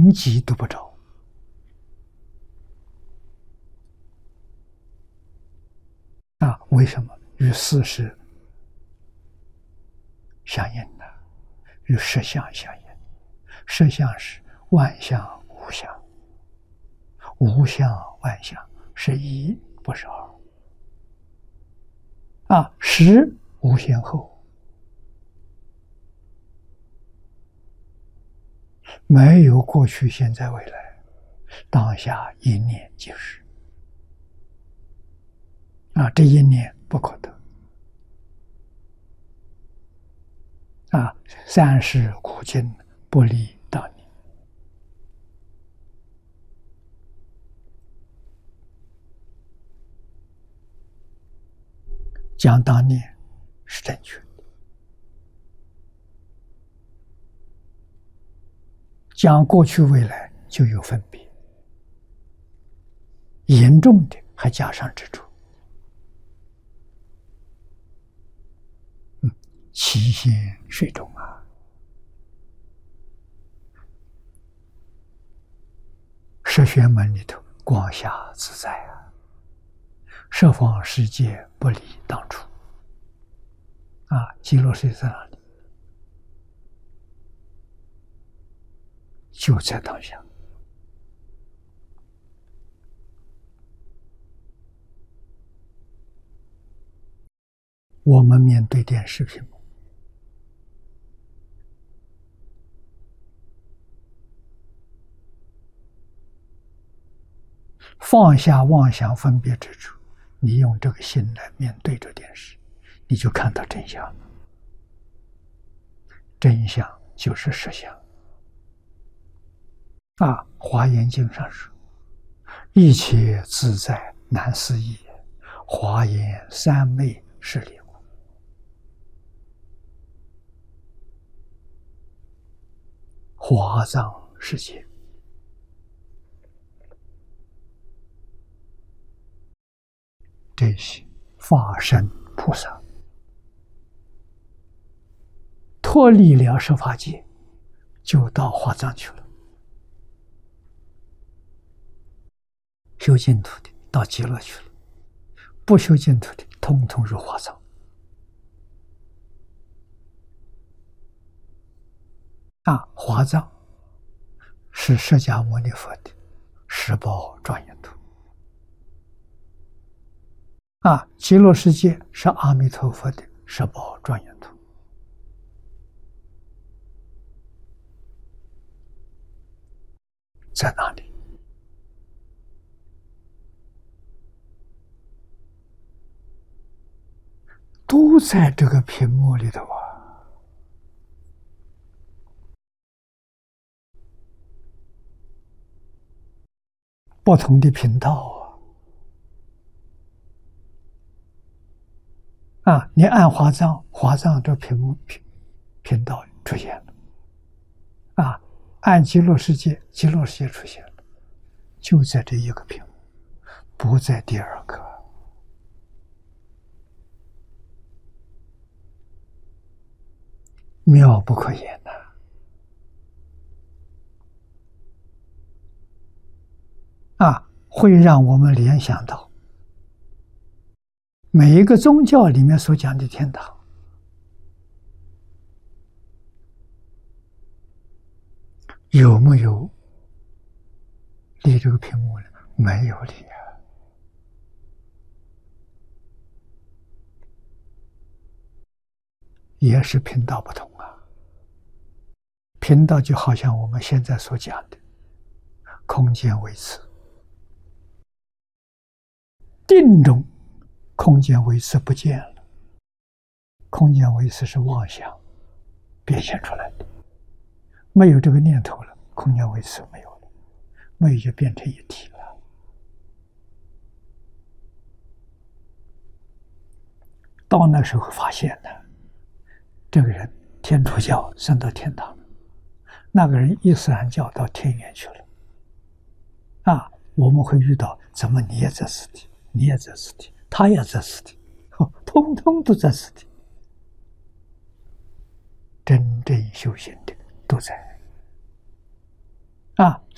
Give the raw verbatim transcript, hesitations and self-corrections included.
影迹都不着。啊，为什么？与事实相应的，与实相相应。实相是万象无相，无相万象是一，不是二。啊，实无先后，没有过去、现在、未来，当下一念即是。啊，这一念不可得。啊，三世古今不离当年。讲当年是正确的，讲过去未来就有分别，严重的还加上执着。嗯，其心水中啊，十玄门里头光下自在啊，十方世界不离当初啊，极乐世界在哪里？就在当下。我们面对电视屏幕，放下妄想分别之处，你用这个心来面对这电视，你就看到真相了。真相就是实相。啊，《华严经》上说：“一切自在难思议，华严三昧是理故。”华藏世界，这些法身菩萨脱离了十法界，就到华藏去了。修净土的到极乐去了，不修净土的统统入华藏。啊，华藏是释迦牟尼佛的十宝庄严土。啊，极乐世界是阿弥陀佛的十宝庄严土。在哪里？都在这个屏幕里头啊！不同的频道啊！啊，你按华藏，华藏这屏幕频频道出现了；啊，按极乐世界，极乐世界出现了，就在这一个屏幕，不在第二个。妙不可言呐！啊，会让我们联想到每一个宗教里面所讲的天堂，有没有离这个屏幕呢？没有离啊！也是频道不同啊。频道就好像我们现在所讲的空间维次，定中空间维次不见了，空间维次是妄想变现出来的，没有这个念头了，空间维次没有了，没有就变成一体了。到那时候发现呢，这个人天主教升到天堂，那个人伊斯兰教到天园去了。啊，我们会遇到，怎么你也在此地，你也在此地，他也在此地，哦，通通都在此地。真正修行的都在。 啊，